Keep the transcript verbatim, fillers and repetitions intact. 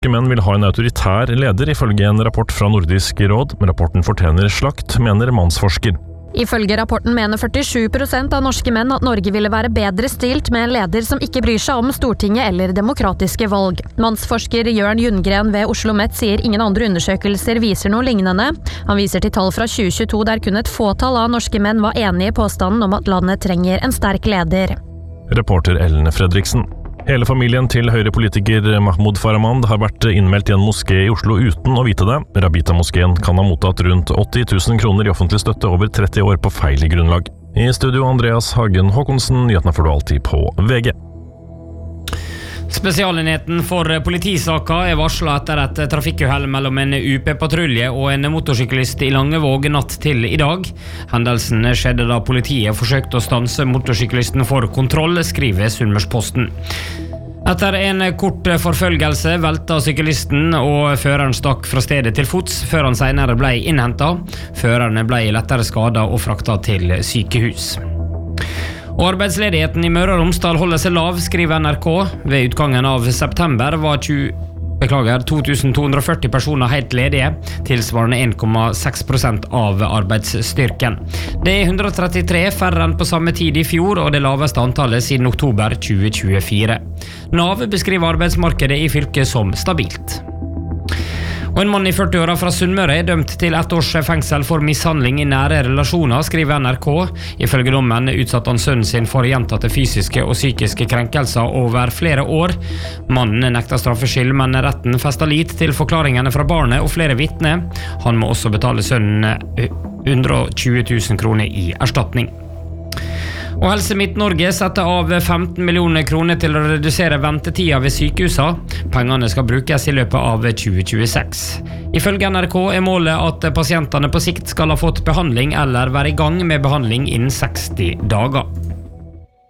Menn vil ha en autoritær leder, ifølge en rapport fra Nordisk råd. Rapporten fortjener slakt, mener mannsforsker. Ifølge rapporten mener førtisju prosent av norske menn at Norge ville være bedre stilt med en leder som ikke bryr seg om Stortinget eller demokratiske valg. Mannsforsker Jørn Junggren ved Oslo Met sier ingen andre undersøkelser viser noe lignende. Han viser til tall fra tjue tjueto der kun et fåtall av norske menn var enige i påstanden om at landet trenger en sterk leder. Reporter Ellen Fredriksen. Hele familien til Høyre-politiker Mahmoud Farahmand har vært innmeldt i en moské i Oslo uten å vite det. Rabita-moskeen kan ha mottatt rundt åtti tusen kroner i offentlig støtte over tretti år på feil grunnlag. I studio Andreas Hagen Håkonsen, nyhetene får du alltid på V G. Spesialenheten for politisaka er varslet etter et trafikkuhell mellom en U P-patrulje og en motorsyklist i Langevåg natt til i dag. Hendelsen skjedde da politiet forsøkte å stanse motorsyklisten for kontroll, skriver Sunnmørsposten. Etter en kort forfølgelse velta syklisten og føreren stakk fra stedet til fots, før han senere ble innhentet. Føreren ble lettere skadet og fraktet til sykehus. Og arbeidsledigheten i Møre og Romsdal holder seg lav, skriver N R K. Ved utgangen av september var tjue, beklager, to tusen to hundre og førti personer helt ledige, tilsvarende en komma seks prosent av arbeidsstyrken. Det er hundre og trettitre færre enn på samme tid i fjor, og det laveste antallet siden oktober tjue tjuefire. Nav beskriver arbeidsmarkedet i fylket som stabilt. Og en mann i førti-åra fra Sunnmøre er dømt til ett års fengsel for mishandling i nære relasjoner, skriver N R K. Ifølge dommen utsatte han sønnen sin for gjentatte fysiske og psykiske krenkelser over flere år. Mannen nekta straffskyld, men retten festet lit til forklaringene fra barnet og flere vitner. Han må også betale sønnen hundre og tjue tusen kroner i erstatning. Og Helse Midt-Norge setter av femten millioner kroner til å redusere ventetida ved sykehusa. Pengene skal brukes i løpet av tjue tjueseks. Ifølge N R K er målet at pasientene på sikt skal ha fått behandling eller være i gang med behandling innen seksti dager.